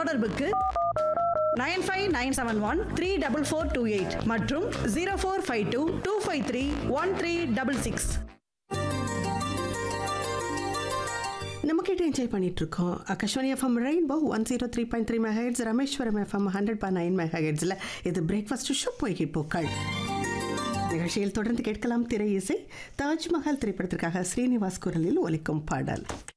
தொடர்புக்கு 9597134428 மற்றும் 0452253136. நம்ம கிட்ட என்ஜாய் பண்ணிட்டு இருக்கோம். Akashvani FM rainbow 103.3 megahertz, Rameswaram FM 100.9 மெகாஹெர்ட்ஸ்ல இது பிரேக்ஃபாஸ்ட் ஷோ பொய்கை பூக்கள் நிகழ்ச்சியில் தொடர்ந்து கேட்கலாம் திரை இசை. தாஜ்மஹால் திரைப்படத்திற்காக ஸ்ரீனிவாஸ் குரலில் ஒலிக்கும் பாடல்.